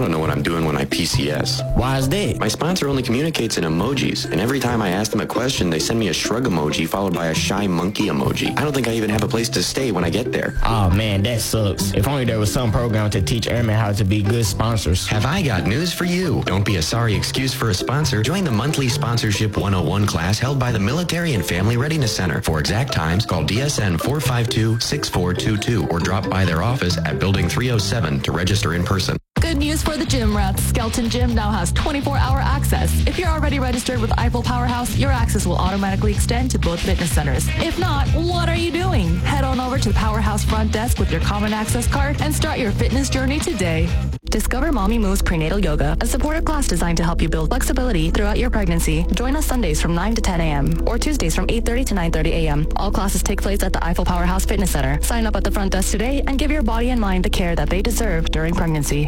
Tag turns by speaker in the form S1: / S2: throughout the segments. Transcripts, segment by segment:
S1: don't know what I'm doing when I PCS.
S2: Why is that?
S1: My sponsor only communicates in emojis, and every time I ask them a question, they send me a shrug emoji followed by a shy monkey emoji. I don't think I even have a place to stay when I get there.
S2: Oh man, that sucks. If only there was some program to teach airmen how to be good sponsors.
S1: Have I got news for you? Don't be a sorry excuse for a sponsor. Join the monthly Sponsorship 101 class held by the Military and Family Readiness Center. For exact times, call DSN 452-6422 or drop by their office at Building 307 to register in person.
S3: Good news for the gym rats. Skelton Gym now has 24-hour access. If you're already registered with Eiffel Powerhouse, your access will automatically extend to both fitness centers. If not, what are you doing? Head on over to the Powerhouse front desk with your common access card and start your fitness journey today. Discover Mommy Moves Prenatal Yoga, a supportive class designed to help you build flexibility throughout your pregnancy. Join us Sundays from 9 to 10 a.m. or Tuesdays from 8:30 to 9:30 a.m. All classes take place at the Eiffel Powerhouse Fitness Center. Sign up at the front desk today and give your body and mind the care that they deserve during pregnancy.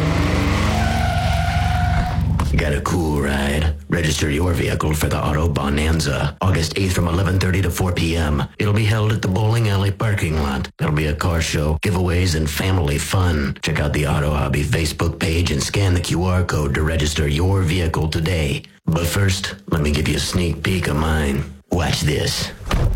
S4: Got a cool ride? Register your vehicle for the Auto Bonanza, August 8th from 11:30 to 4 p.m. It'll be held at the bowling alley parking lot. There'll be a car show, giveaways, and family fun. Check out the Auto Hobby Facebook page and scan the QR code to register your vehicle today. But first, let me give you a sneak peek of mine. Watch this.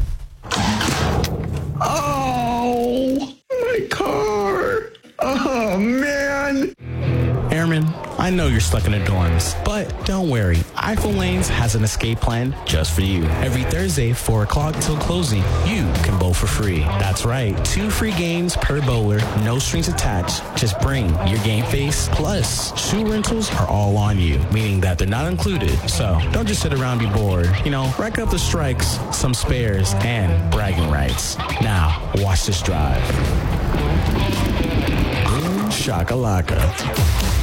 S5: Oh, my car. Oh, man.
S6: Airman, I know you're stuck in the dorms, but don't worry. Eiffel Lanes has an escape plan just for you. Every Thursday, 4 o'clock till closing, you can bowl for free. That's right, 2 free games per bowler, no strings attached. Just bring your game face, plus shoe rentals are all on you, meaning that they're not included. So don't just sit around and be bored. Rack up the strikes, some spares, and bragging rights. Now, watch this drive. Shakalaka.